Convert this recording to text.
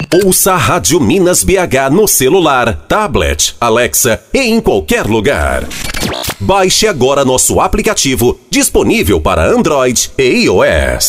Ouça a Rádio Minas BH no celular, tablet, Alexa e em qualquer lugar. Baixe agora nosso aplicativo, disponível para Android e iOS.